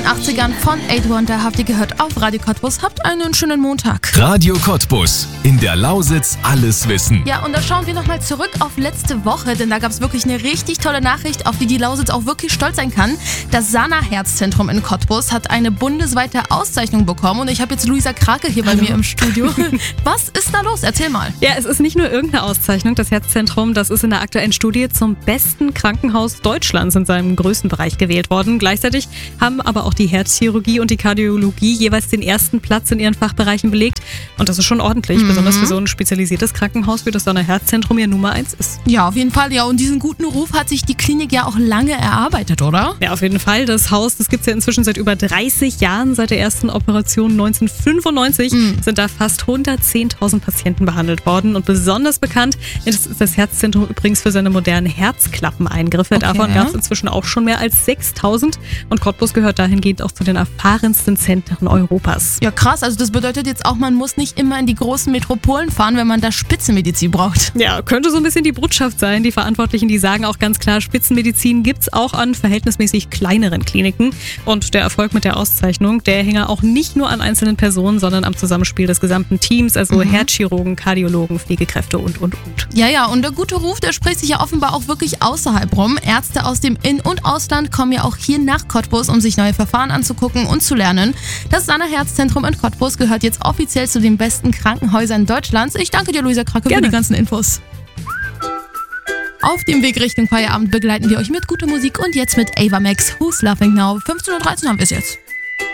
80ern von 8 Wonder habt ihr gehört auf Radio Cottbus. Habt einen schönen Montag. Radio Cottbus. In der Lausitz alles wissen. Ja, und da schauen wir nochmal zurück auf letzte Woche, denn da gab es wirklich eine richtig tolle Nachricht, auf die Lausitz auch wirklich stolz sein kann. Das Sana-Herzzentrum in Cottbus hat eine bundesweite Auszeichnung bekommen und ich habe jetzt Luisa Krake hier bei mir im Studio. Was ist da los? Erzähl mal. Ja, es ist nicht nur irgendeine Auszeichnung. Das Herzzentrum, das ist in der aktuellen Studie zum besten Krankenhaus Deutschlands in seinem Größenbereich gewählt worden. Gleichzeitig haben aber auch die Herzchirurgie und die Kardiologie jeweils den ersten Platz in ihren Fachbereichen belegt. Und das ist schon ordentlich, besonders für so ein spezialisiertes Krankenhaus, wie das Sana-Herzzentrum ja Nummer 1 ist. Ja, auf jeden Fall. Ja, und diesen guten Ruf hat sich die Klinik ja auch lange erarbeitet, oder? Ja, auf jeden Fall. Das Haus, das gibt es ja inzwischen seit über 30 Jahren. Seit der ersten Operation 1995 sind da fast 110.000 Patienten behandelt worden. Und besonders bekannt ist das Herzzentrum übrigens für seine modernen Herzklappeneingriffe. Okay. Davon gab es inzwischen auch schon mehr als 6.000. Und Cottbus gehört dahingehend auch zu den erfahrensten Zentren Europas. Ja, krass. Also das bedeutet jetzt auch, man muss nicht immer in die großen Metropolen fahren, wenn man da Spitzenmedizin braucht. Ja, könnte so ein bisschen die Botschaft sein. Die Verantwortlichen, die sagen auch ganz klar, Spitzenmedizin gibt's auch an verhältnismäßig kleineren Kliniken. Und der Erfolg mit der Auszeichnung, der hänge auch nicht nur an einzelnen Personen, sondern am Zusammenspiel des gesamten Teams, also Herzchirurgen, Kardiologen, Pflegekräfte und. Ja, und der gute Ruf, der spricht sich ja offenbar auch wirklich außerhalb rum. Ärzte aus dem In- und Ausland kommen ja auch hier nach Cottbus, um sich neue Verfahren anzugucken und zu lernen. Das Sana-Herzzentrum in Cottbus gehört jetzt offiziell zu den besten Krankenhäusern Deutschlands. Ich danke dir, Luisa Krake, für die ganzen Infos. Auf dem Weg Richtung Feierabend begleiten wir euch mit guter Musik und jetzt mit Ava Max, Who's Laughing Now. 15:13 Uhr haben wir es jetzt.